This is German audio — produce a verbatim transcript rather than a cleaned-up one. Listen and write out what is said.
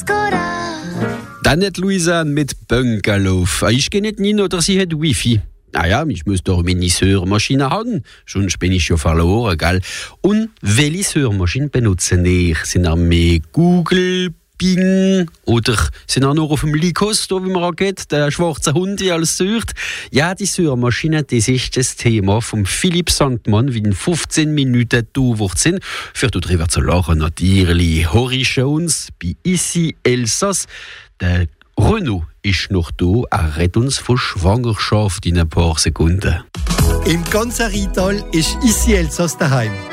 Skoda. Dann hat Luisa mit Bungalow. Ich gehe nicht hin oder sie hat Wifi. Naja, ich muss doch meine Söhrmaschine haben, sonst bin ich ja verloren, gell? Und welche Söhrmaschine benutzen ich? Sind auch mehr Google, Bing oder sind auch nur auf dem Lycos, da wie man auch geht, der schwarze Hund, der alles sucht? Ja, die Söhrmaschine, das ist das Thema von Philipp Sandmann, wie in fünfzehn Minuten da sind. Für darüber zu lachen natürlich Horry Jones bei Ici Elsass. Der Renaud ist noch da, er rettet uns von Schwangerschaft in ein paar Sekunden. Im ganzen Rital ist Ici Elsass daheim.